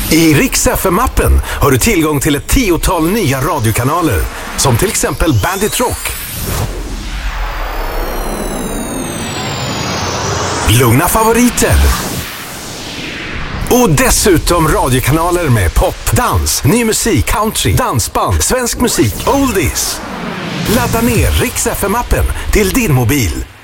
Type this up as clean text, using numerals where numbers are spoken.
I Rix FM-appen har du tillgång till ett 10-tal nya radiokanaler, som till exempel Bandit Rock, Lugna favoriter och dessutom radiokanaler med pop, dans, ny musik, country, dansband, svensk musik, oldies. Ladda ner Rix FM-appen till din mobil.